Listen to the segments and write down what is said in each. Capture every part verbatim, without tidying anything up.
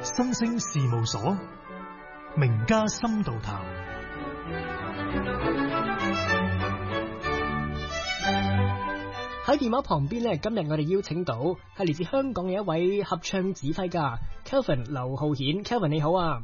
新聲事務所，名家深度談。 喺電話旁邊咧，今日我哋邀請到係嚟自香港嘅一位合唱指揮家 Kelvin 劉浩顯。 Kelvin 你好啊。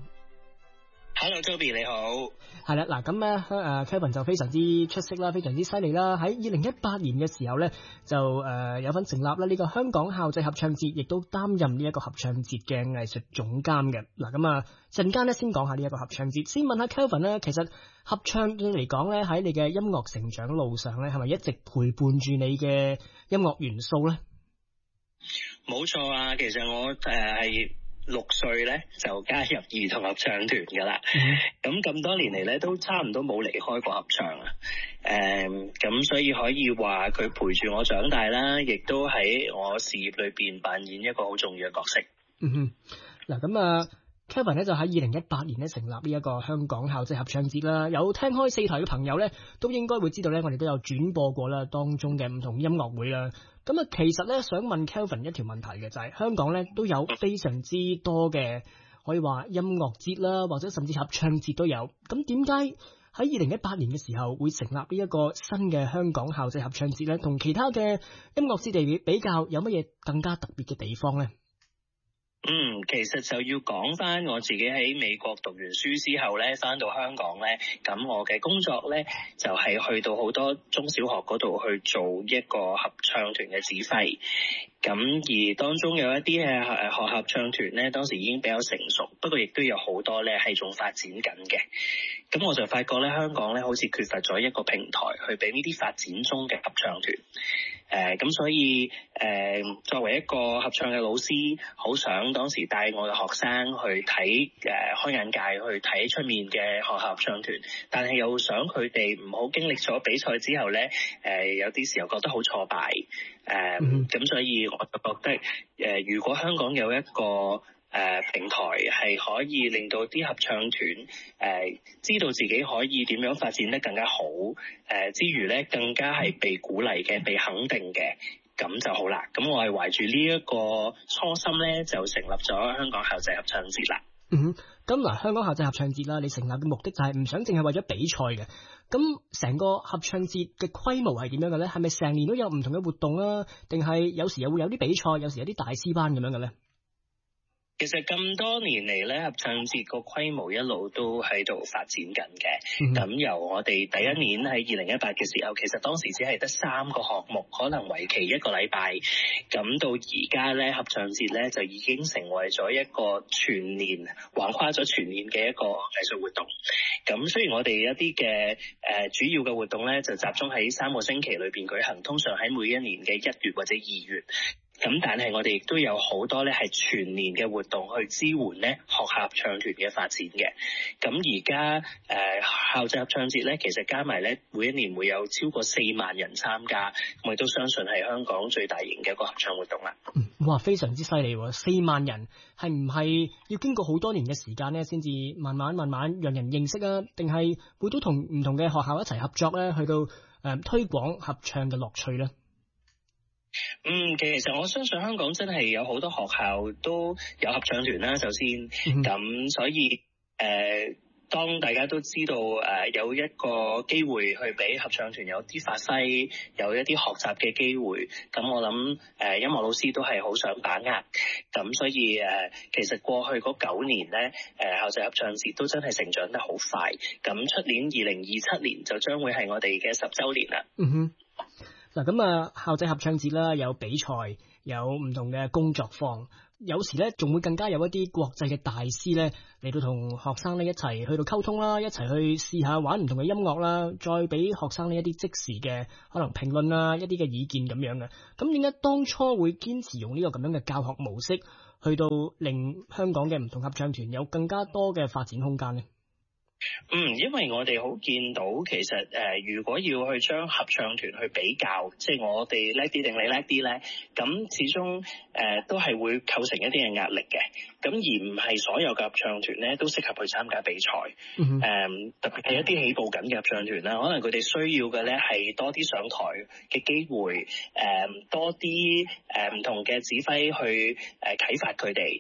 Hello Toby 你好。 係啦，嗱咁咧，誒 Kelvin 就非常之出色啦，非常之犀利啦。喺二零一八年嘅時候咧，就誒、呃、有份成立啦呢個香港校際合唱節，亦都擔任呢一個合唱節嘅藝術總監嘅。嗱咁啊，陣間咧先講下呢一個合唱節，先問下 Kelvin 咧，其實合唱嚟講咧，喺你嘅音樂成長路上咧，係咪一直陪伴住你嘅音樂元素咧？ 冇錯啊，其實我誒係。呃六歲咧就加入兒童合唱團噶啦，咁咁、嗯、多年嚟咧都差唔多冇離開過合唱啊。誒、嗯，咁所以可以話佢陪住我長大啦，亦都喺我事業裏邊扮演一個好重要嘅角色。 嗯哼，嗱咁啊 Kelvin 咧就喺二零一八年咧成立呢一個香港校際合唱節啦。有聽開四台嘅朋友咧，都應該會知道咧，我哋都有轉播過啦，當中嘅唔同音樂會啦。咁啊，其實咧想問 Kelvin 一條問題嘅就係、是、香港咧都有非常之多嘅可以話音樂節啦，或者甚至合唱節都有。咁點解喺二零一八年嘅時候會成立呢一個新嘅香港校際合唱節咧？同其他嘅音樂節地比較，有乜嘢更加特別嘅地方咧？ 嗯，其實就要講翻我自己喺美國讀完書之後咧，翻到香港咧，咁我嘅工作咧就係、是、去到好多中小學嗰度去做一個合唱團嘅指揮。咁而當中有一啲嘅誒學合唱團咧，當時已經比較成熟，不過亦都有好多咧係仲發展緊嘅。咁我就發覺咧，香港咧好似缺乏咗一個平台去俾呢啲發展中嘅合唱團。誒咁、呃、所以誒、呃、作為一個合唱嘅老師，好想當時帶我嘅學生去睇誒、呃、開眼界，去睇出面嘅學校合唱團，但係又想佢哋唔好經歷咗比賽之後咧，誒、呃、有啲時候覺得好挫敗。誒、呃、咁、mm hmm. 所以我就覺得誒、呃、如果香港有一個誒、呃、平台係可以令到啲合唱團誒、呃、知道自己可以點樣發展得更加好，誒、呃、之餘咧更加係被鼓勵嘅、被肯定嘅，咁就好啦。咁我係懷住呢一個初心咧，就成立咗香港校際合唱節啦。 嗯哼，咁嗱，香港校際合唱節啦，你成立嘅目的就係唔想淨係為咗比賽嘅。咁成個合唱節嘅規模係點樣嘅咧？係咪成年都有唔同嘅活動啊？定係有時又會有啲比賽，有時有啲大師班咁樣嘅咧？ 其實咁多年嚟咧，合唱節個規模一路都喺度發展緊嘅。咁、嗯、由我哋第一年喺二零一八嘅時候，其實當時只係得三個項目，可能為期一個禮拜。咁到而家咧，合唱節咧就已經成為咗一個全年橫跨咗全年嘅一個藝術活動。咁雖然我哋一啲嘅誒主要嘅活動咧，就集中喺三個星期裏邊舉行，通常喺每一年嘅一月或者二月。咁但係我哋亦都有好多咧係全年嘅活動去支援咧學校合唱團嘅發展嘅。咁而家誒校際合唱節咧，其實加埋咧每一年會有超過四萬人參加，我亦都相信係香港最大型嘅一個合唱活動啦。 嗯，哇，非常之犀利喎！四萬人係唔係要經過好多年嘅時間咧，先至慢慢慢慢讓人認識啊？定係會都同唔同嘅學校一齊合作咧，去到誒、呃、推廣合唱嘅樂趣咧？ 嗯，其實我相信香港真係有好多學校都有合唱團啦。首先，咁、嗯、所以誒、呃，當大家都知道誒、呃、有一個機會去俾合唱團有啲發揮，有一啲學習嘅機會，咁我諗誒、呃、音樂老師都係好想把握。咁所以誒、呃，其實過去嗰九年咧，誒、呃、校際合唱節都真係成長得好快。咁出年二零二七年就將會係我哋嘅十週年啦。 嗯哼。嗱咁啊，校際合唱節啦，有比賽，有唔同嘅工作坊，有時咧仲會更加有一啲國際嘅大師咧嚟到同學生咧一齊去到溝通啦，一齊去試下玩唔同嘅音樂啦，再俾學生呢一啲即時嘅可能評論啊，一啲嘅意見咁樣嘅。咁點解當初會堅持用呢個咁樣嘅教學模式，去到令香港嘅唔同合唱團有更加多嘅發展空間呢？ 嗯，因為我哋好見到其實誒、呃，如果要去將合唱團去比較，即係我哋叻啲定你叻啲咧，咁始終誒、呃、都係會構成一啲嘅壓力嘅。咁而唔係所有嘅合唱團咧都適合去參加比賽。誒、嗯呃，特別係一啲起步緊嘅合唱團啦，可能佢哋需要嘅咧係多啲上台嘅機會，誒、呃、多啲誒唔同嘅指揮去誒啟發佢哋。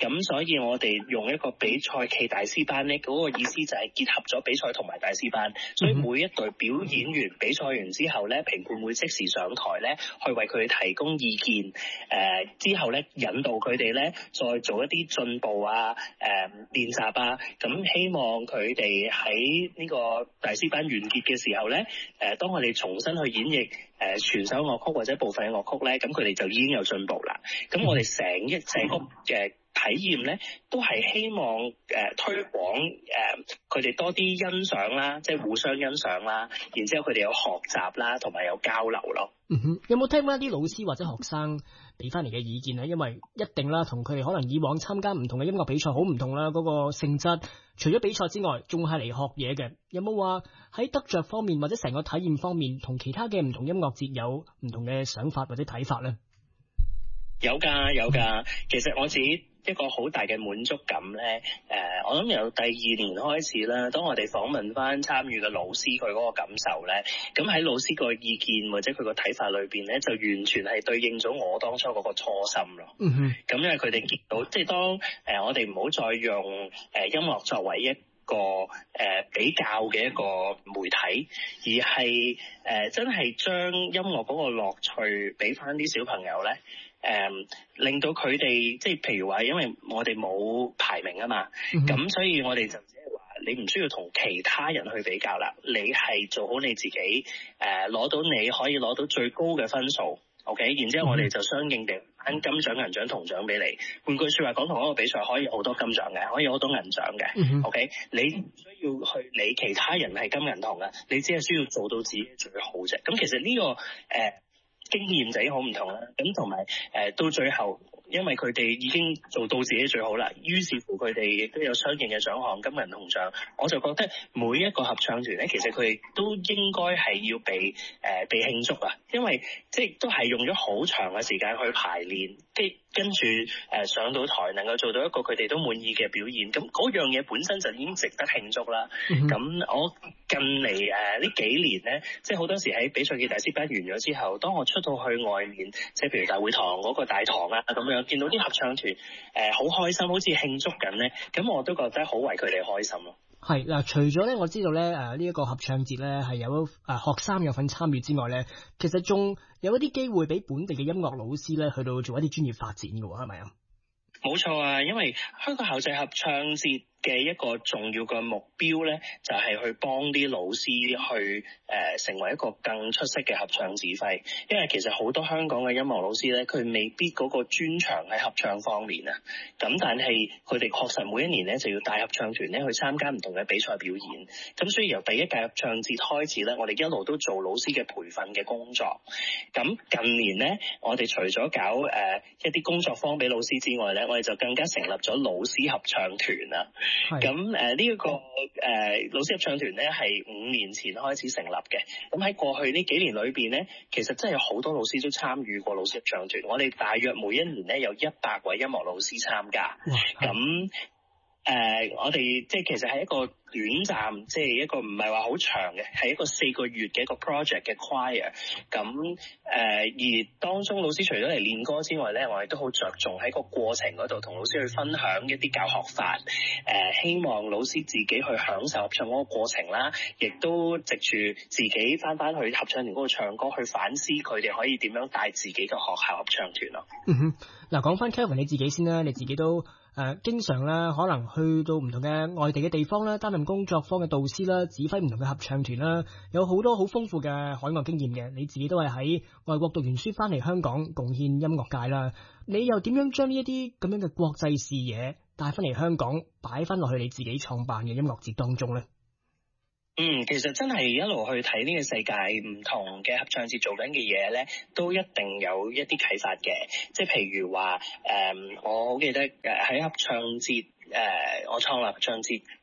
咁所以我哋用一個比賽暨大師班咧，嗰、那個意思就係結合咗比賽同埋大師班，所以每一隊表演完比賽完之後咧，評判會即時上台咧，去為佢哋提供意見，誒、呃、之後咧引導佢哋咧再做一啲進步啊，誒、呃、練習啊，咁希望佢哋喺呢個大師班完結嘅時候咧，誒、呃、當我哋重新去演繹誒、呃、全首樂曲或者部分嘅樂曲咧，咁佢哋就已經有進步啦。咁我哋成一成個嘅體驗咧，都係希望誒、呃、推廣誒佢哋多啲欣賞啦，即係互相欣賞啦，然之後佢哋有學習啦，同埋有交流咯。 嗯哼，有冇聽翻啲老師或者學生俾翻嚟嘅意見咧？因為一定啦，同佢哋可能以往參加唔同嘅音樂比賽好唔同啦，嗰、那個性質除咗比賽之外，仲係嚟學嘢嘅。有冇話喺得着方面或者成個體驗方面，同其他嘅唔同音樂節有唔同嘅想法或者睇法咧？ 有㗎有㗎，其實我自己一個好大嘅滿足感咧，誒、呃，我諗由第二年開始啦，當我哋訪問翻參與嘅老師佢嗰個感受咧，咁喺老師個意見或者佢個睇法裏邊咧，就完全係對應咗我當初嗰個初心咯。嗯哼，咁因為佢哋見到，即係當誒、呃、我哋唔好再用誒、呃、音樂作為一個誒、呃、比較嘅一個媒體，而係誒、呃、真係將音樂嗰個樂趣俾翻啲小朋友咧。誒、嗯，令到佢哋即係譬如話，因為我哋冇排名啊嘛，咁、嗯、所以我哋就只係話，你唔需要同其他人去比較啦，你係做好你自己，誒、呃，攞到你可以攞到最高嘅分數 ，OK， 然之後我哋就相應地頒金獎、銀獎、銅獎俾你。換句說話講，同一個比賽可以好多金獎嘅，可以好多銀獎嘅、嗯、，OK， 你唔需要去理其他人係金銀銅嘅，你只係需要做到自己最好啫。咁其實呢、這個誒。呃經驗就已經好唔同啦，咁同埋誒到最後，因為佢哋已經做到自己最好啦，於是乎佢哋亦都有相應嘅獎項，金銀銅獎。我就覺得每一個合唱團咧，其實佢哋都應該係要被誒、呃、被慶祝啊，因為即係都係用咗好長嘅時間去排練，即跟住誒、呃、上到台能夠做到一個佢哋都滿意嘅表現，咁嗰樣嘢本身就已經值得慶祝啦。咁、嗯、我近嚟誒呢幾年咧，即係好多時喺比賽暨大師班完咗之後，當我出到去外面，即係譬如大會堂嗰個大堂啊咁樣，見到啲合唱團誒好、呃、開心，好似慶祝緊咧，咁我都覺得好為佢哋開心咯。 係嗱，除咗咧，我知道咧，誒呢一個合唱節咧係有誒學生有份參與之外咧，其實仲有一啲機會俾本地嘅音樂老師咧去到做一啲專業發展嘅喎，係咪啊？ 冇錯啊，因為香港校際合唱節嘅一個重要嘅目標咧，就係、是、去幫啲老師去誒、呃、成為一個更出色嘅合唱指揮。因為其實好多香港嘅音樂老師咧，佢未必嗰個專長喺合唱方面啊。咁但係佢哋確實每一年咧就要帶合唱團咧去參加唔同嘅比賽表演。咁所以由第一屆合唱節開始咧，我哋一路都做老師嘅培訓嘅工作。咁近年咧，我哋除咗搞誒、呃、一啲工作坊俾老師之外咧，我哋就更加成立咗老師合唱團啊。咁誒呢一個誒、呃、老師合唱團咧係五年前開始成立嘅，咁喺過去呢幾年裏邊咧，其實真係有好多老師都參與過老師合唱團，我哋大約每一年咧有一百位音樂老師參加，咁。誒、呃，我哋即係其實係一個短暫，即係一個唔係話好長嘅，係一個四個月嘅一個 project 嘅 choir。咁誒，而當中老師除咗嚟練歌之外咧，我哋都好着重喺個過程嗰度同老師去分享一啲教學法。誒、呃，希望老師自己去享受合唱嗰個過程啦，亦都藉住自己翻翻去合唱團嗰度唱歌，去反思佢哋可以點樣帶自己嘅學校合唱團咯。 嗯哼，嗱，講翻 Kelvin 你自己先啦，你自己都。誒、呃，經常啦，可能去到唔同嘅外地嘅地方啦，擔任工作坊嘅導師啦，指揮唔同嘅合唱團啦，有好多好豐富嘅海外經驗嘅。你自己都係喺外國讀完書翻嚟香港貢獻音樂界啦。你又點樣將呢一啲咁樣嘅國際視野帶翻嚟香港，擺翻落去你自己創辦嘅音樂節當中呢？ 嗯，其實真係一路去睇呢個世界唔同嘅合唱節做緊嘅嘢咧，都一定有一啲啟發嘅。即係譬如話，誒、嗯，我好記得誒喺合唱節。誒、呃，我創立合唱節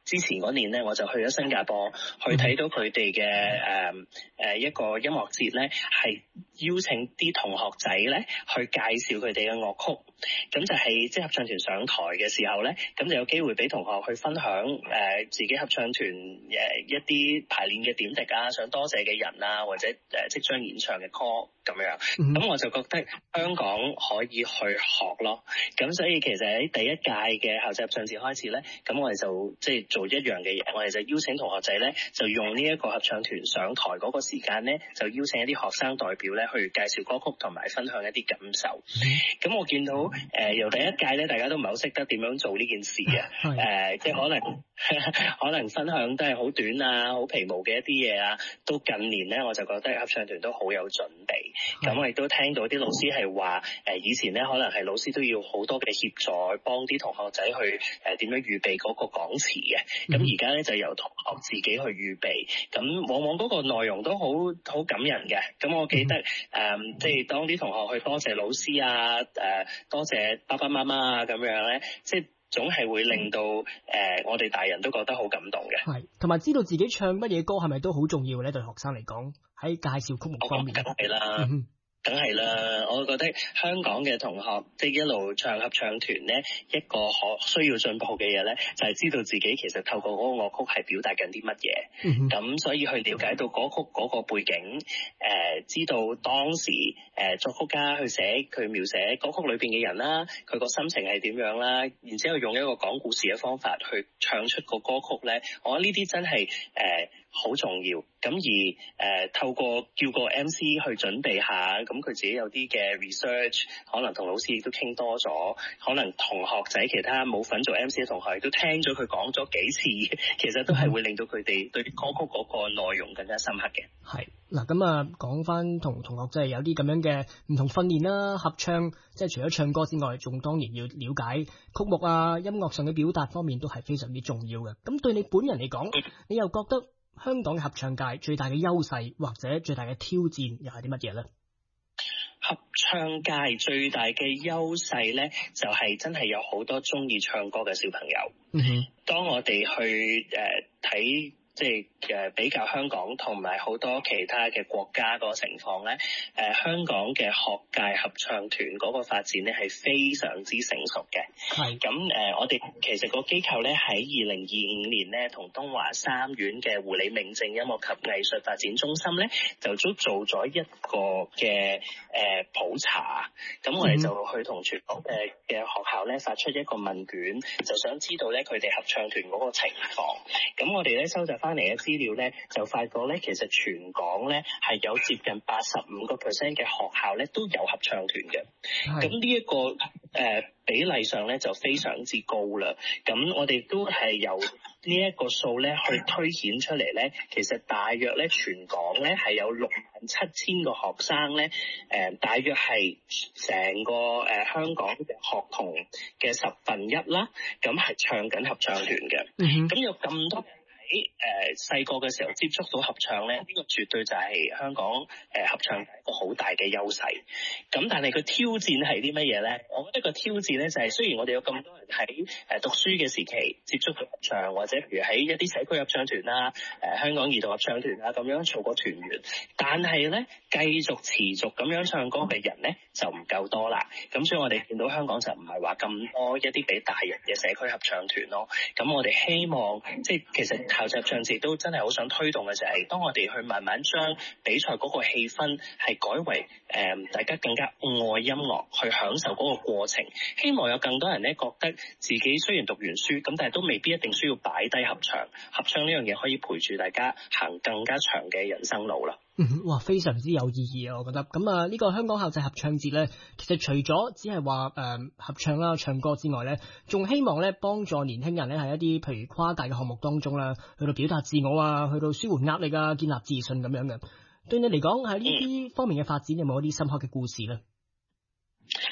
之前嗰年咧，我就去咗新加坡，去睇到佢哋嘅誒誒一個音樂節咧，係邀請啲同學仔咧去介紹佢哋嘅樂曲。咁就係即係合唱團上台嘅時候咧，咁就有機會俾同學去分享誒、呃、自己合唱團誒一啲排練嘅點滴啊，想多謝嘅人啊，或者誒即將演唱嘅歌咁樣。咁、嗯、我就覺得香港可以去學咯。咁所以其實喺第一屆嘅校際合唱節開始咧，咁我哋就即係做一樣嘅嘢，我哋就邀請同學仔咧，就用呢一個合唱團上台嗰個時間咧，就邀請一啲學生代表咧去介紹歌曲同埋分享一啲感受。咁、嗯、我見到誒、呃、由第一屆咧，大家都唔係好識得點樣做呢件事啊。誒、呃，即係可能可能分享都係好短啊，好皮毛嘅一啲嘢啊。到近年咧，我就覺得合唱團都好有準備。咁我亦都聽到啲老師係話，誒、呃、以前咧可能係老師都要好多嘅協助，幫啲同學仔去誒點、呃、樣預備嗰個講詞嘅。咁而家咧就由同學自己去預備。咁往往嗰個內容都好好感人嘅。咁我記得誒、呃，即係當啲同學去多謝老師啊，誒、呃、多謝爸爸媽媽啊咁樣咧，即係總係會令到誒、呃、我哋大人都覺得好感動嘅。係，同埋知道自己唱乜嘢歌係咪都好重要咧？對學生嚟講，喺介紹曲目方面，梗係啦。嗯梗係啦，我覺得香港嘅同學即係一路唱合唱團咧，一個可需要進步嘅嘢咧，就係、是、知道自己其實透過嗰個樂曲係表達緊啲乜嘢。咁、嗯、所以去了解到歌曲嗰個背景，誒、呃，知道當時誒、呃、作曲家去寫佢描寫歌曲裏邊嘅人啦，佢個心情係點樣啦，然之後用一個講故事嘅方法去唱出個歌曲咧，我覺得呢啲真係誒好重要。咁而誒、呃、透過叫個 M C 去準備下，咁佢自己有啲嘅 research， 可能同老師亦都傾多咗，可能同學仔其他冇份做 M C 嘅同學亦都聽咗佢講咗幾次，其實都係會令到佢哋對歌曲嗰個內容更加深刻嘅。係嗱，咁啊講翻同同學即係有啲咁樣嘅唔同訓練啦，合唱即係除咗唱歌之外，仲當然要了解曲目啊，音樂上嘅表達方面都係非常之重要嘅。咁對你本人嚟講，你又覺得香港嘅合唱界最大嘅優勢或者最大嘅挑戰又係啲乜嘢咧？合唱界最大嘅優勢咧，就係、是、真係有好多中意唱歌嘅小朋友。嗯哼，當我哋去誒睇。呃即係誒比較香港同埋好多其他嘅國家個情況咧，誒、呃、香港嘅學界合唱團嗰個發展咧係非常之成熟嘅。係咁誒，我哋其實個機構咧喺二零二五年咧，同東華三院嘅胡李明正音樂及藝術發展中心咧，就都做咗一個嘅誒、呃、普查。咁我哋就去同全港嘅嘅學校咧發出一個問卷，就想知道咧佢哋合唱團嗰個情況。咁我哋咧收集翻翻嚟嘅資料咧，就發覺咧，其實全港咧係有接近八十五個 percent 嘅學校咧都有合唱團嘅。咁呢一個誒、呃、比例上咧就非常之高啦。咁我哋都係由呢一個數咧去推顯出嚟咧，其實大約咧全港咧係有六萬七千個學生咧，誒、呃、大約係成個誒、呃、香港嘅學童嘅十分一啦。咁係唱緊合唱團嘅。咁、嗯、有咁多。喺誒細個嘅時候接觸到合唱咧，呢、這個絕對就係香港誒、呃、合唱一個好大嘅優勢。咁但係個挑戰係啲乜嘢咧？我覺得個挑戰咧就係、是、雖然我哋有咁多人喺誒讀書嘅時期接觸到合唱，或者譬如喺一啲社區合唱團啦、誒、呃、香港兒童合唱團啊咁樣做過團員，但係咧繼續持續咁樣唱歌嘅人咧就唔夠多啦。咁所以我哋見到香港就唔係話咁多一啲俾大人嘅社區合唱團咯。咁我哋希望即係其實。校際合唱節都真係好想推動嘅就係、是，當我哋去慢慢將比賽嗰個氣氛係改為誒、呃，大家更加愛音樂，去享受嗰個過程。希望有更多人咧覺得自己雖然讀完書，咁但係都未必一定需要擺低合唱。合唱呢樣嘢可以陪住大家行更加長嘅人生路啦。嗯，哇，非常之有意義啊！我覺得咁啊，呢、這個香港校際合唱節咧，其實除咗只係話誒合唱啦、唱歌之外咧，仲希望咧幫助年輕人咧喺一啲譬如跨界嘅項目當中啦，去到表達自我啊，去到舒緩壓力啊，建立自信咁樣嘅。對你嚟講喺呢啲方面嘅發展，有冇一啲深刻嘅故事咧？誒、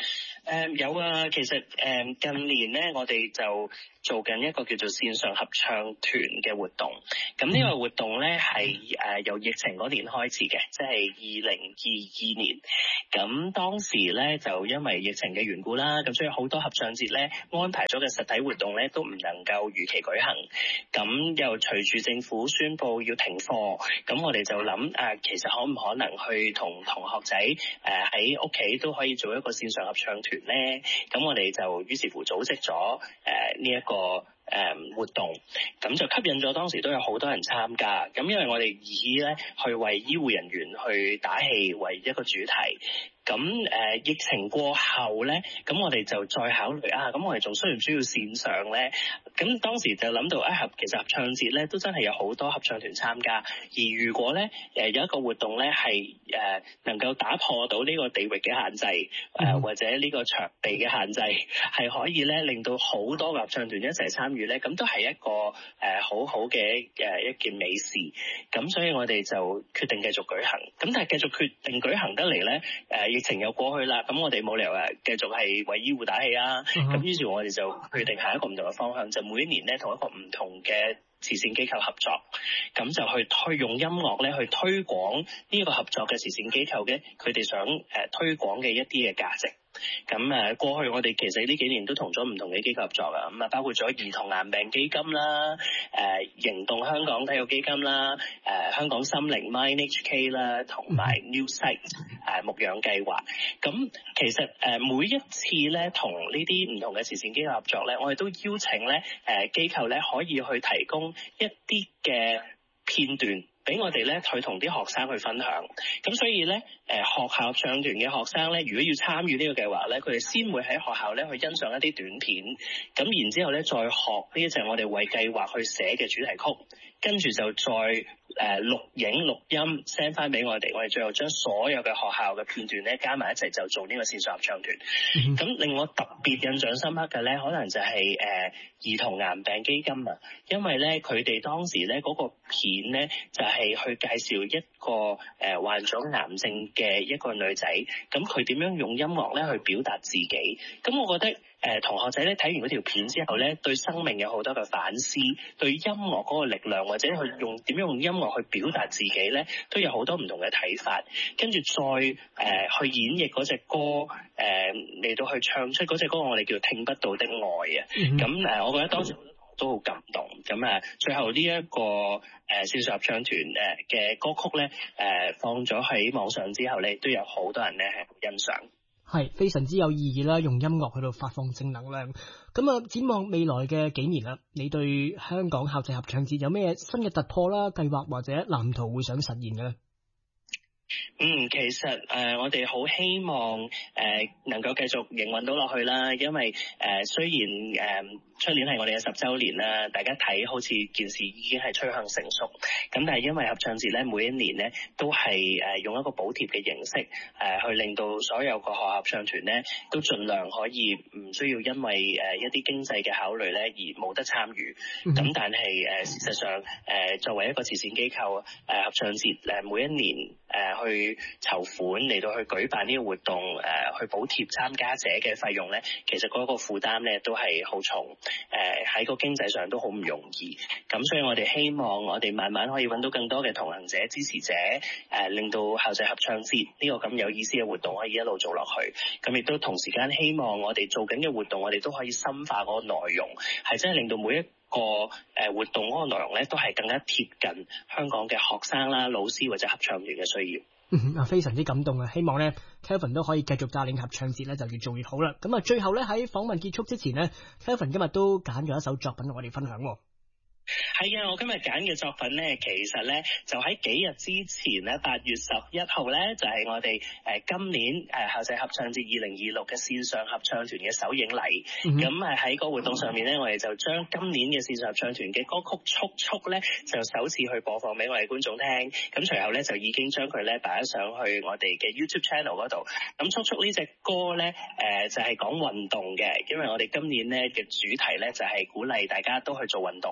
誒、嗯、有啊，其實誒、嗯、近年咧，我哋就做緊一個叫做線上合唱團嘅活動。咁呢個活動咧係誒由疫情嗰年開始嘅，即係二零二二年。咁當時咧就因為疫情嘅緣故啦，咁所以好多合唱節咧安排咗嘅實體活動咧都唔能夠如期舉行。咁又隨住政府宣布要停課，咁我哋就諗誒、啊，其實可唔可能去同同學仔誒喺屋企都可以做一個線上合唱團咧？咁我哋就於是乎組織咗誒呢一個誒、呃、活動，咁就吸引咗當時都有好多人參加。咁因為我哋以咧去為醫護人員去打氣為一個主題。咁誒、呃、疫情過後咧，咁我哋就再考慮啊，咁我哋仲需唔需要線上咧？咁當時就諗到啊，合其實合唱節咧都真係有好多合唱團參加，而如果咧誒、呃、有一個活動咧係誒能夠打破到呢個地域嘅限制，誒、呃、或者呢個場地嘅限制，係可以咧令到好多合唱團一齊參與咧，咁都係一個誒、呃、好好嘅誒一件美事。咁所以我哋就決定繼續舉行。咁但係繼續決定舉行得嚟咧，誒、呃疫情又過去啦，咁我哋冇理由誒繼續係為醫護打氣啊，咁、uh-huh. 於是我哋就決定下一個唔同嘅方向，就每一年咧同一個唔同嘅慈善機構合作，咁就去推用音樂咧去推廣呢個合作嘅慈善機構嘅佢哋想誒推廣嘅一啲嘅價值。咁誒過去我哋其實呢幾年都同咗唔同嘅機構合作啊，咁啊包括咗兒童癌病基金啦、誒行動香港體育基金啦、誒香港心靈 Mind H K 啦，同埋 New Sight 誒牧養計劃。咁其實誒每一次咧同呢啲唔同嘅慈善機構合作咧，我哋都邀請咧誒機構咧可以去提供一啲嘅片段俾我哋咧去同啲學生去分享。咁所以咧誒學校合唱團嘅學生咧，如果要參與呢個計劃咧，佢哋先會喺學校咧去欣賞一啲短片，咁然之後咧再學呢一隻我哋為計劃去寫嘅主題曲，跟住就再誒、呃、錄影錄音 send 翻俾我哋，我哋最後將所有嘅學校嘅片段咧加埋一齊就做呢個線上合唱團。咁、嗯、令我特別印象深刻嘅咧，可能就係、是、誒、呃、兒童癌病基金啊，因為咧佢哋當時咧嗰、那個片咧就係、是、去介紹一個誒、呃、患咗癌症嘅一個女仔，咁佢點樣用音樂咧去表達自己。咁我覺得誒、呃、同學仔咧睇完嗰條片之後咧，對生命有好多嘅反思，對音樂嗰個力量或者去用點樣用音樂去表達自己咧，都有好多唔同嘅睇法。跟住再誒、呃、去演繹嗰隻歌，誒、呃、嚟到去唱出嗰隻歌，我哋叫聽不到的愛啊。咁、mm-hmm. 誒、呃，我覺得當時都好感動。咁啊，最後呢、這、一個誒線上合唱團誒嘅歌曲咧，誒、呃、放咗喺網上之後咧，都有好多人咧係欣賞。 係非常之有意義啦，用音樂去到發放正能量。咁啊，展望未來嘅幾年啦，你對香港校際合唱節有咩新嘅突破啦、計劃或者藍圖會想實現嘅咧？ 嗯，其實誒、呃，我哋好希望誒、呃、能夠繼續營運到落去啦，因為誒、呃、雖然誒出、呃、年係我哋嘅十週年啦，大家睇好似件事已經係趨向成熟，咁但係因為合唱節咧每一年咧都係誒、呃、用一個補貼嘅形式誒、呃、去令到所有個學校合唱團咧都盡量可以唔需要因為誒、呃、一啲經濟嘅考慮咧而冇得參與，咁、嗯、但係誒、呃、事實上誒、呃、作為一個慈善機構誒、呃、合唱節誒、呃、每一年誒、呃、去籌款嚟到去舉辦呢個活動，誒、呃、去補貼參加者嘅費用咧，其實嗰個負擔咧都係好重，誒、呃、喺個經濟上都好唔容易。咁所以我哋希望我哋慢慢可以揾到更多嘅同行者、支持者，誒、呃、令到校際合唱節呢個咁有意思嘅活動可以一路做落去。咁亦都同時間希望我哋做緊嘅活動，我哋都可以深化嗰個內容，係真係令到每一個誒活動嗰個內容咧，都係更加貼近香港嘅學生啦、老師或者合唱團嘅需要。 嗯，啊，非常之感動啊！希望咧 Kelvin 都可以繼續帶領合唱節咧，就越做越好啦。咁啊，最後咧喺訪問結束之前咧 Kelvin 今日都揀咗一首作品同我哋分享。 係啊，我今日揀嘅作品咧，其實咧就喺幾日之前咧，八月十一號咧就係、是、我哋誒、呃、今年誒、呃、校際合唱節二零二六嘅線上合唱團嘅首映禮。咁誒喺個活動上面咧，我哋就將今年嘅線上合唱團嘅歌曲速速咧，就首次去播放俾我哋觀眾聽。咁隨後咧就已經將佢咧擺咗上去我哋嘅 YouTube channel 嗰度。咁速速呢隻歌咧，誒、呃、就係、是、講運動嘅，因為我哋今年咧嘅主題咧就係、是、鼓勵大家都去做運動。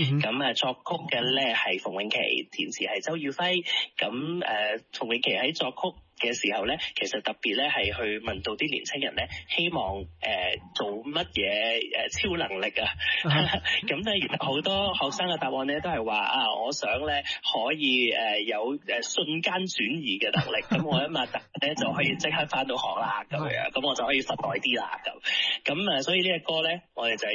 咁啊作曲嘅咧係馮詠琪，填詞係周耀輝。咁誒馮詠琪喺作曲嘅時候咧，其實特別咧係去問到啲年青人咧，希望誒、呃、做乜嘢誒超能力啊？咁咧原來好多學生嘅答案咧都係話啊，我想咧可以誒、呃、有誒瞬間轉移嘅能力，咁我一擘大咧就可以即刻返到學啦咁樣，咁我就可以實代啲啦咁。咁啊，所以呢個歌咧，我哋就係